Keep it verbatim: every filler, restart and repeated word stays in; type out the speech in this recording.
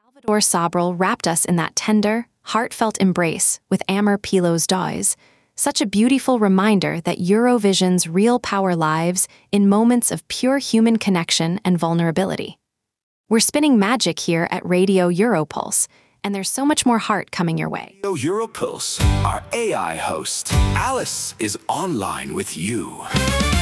Salvador Sobral wrapped us in that tender, heartfelt embrace with Amor Pilos Dois, such a beautiful reminder that Eurovision's real power lives in moments of pure human connection and vulnerability. We're spinning magic here at Radio Europulse, and there's so much more heart coming your way. Radio Europulse, our A I host, Alice, is online with you.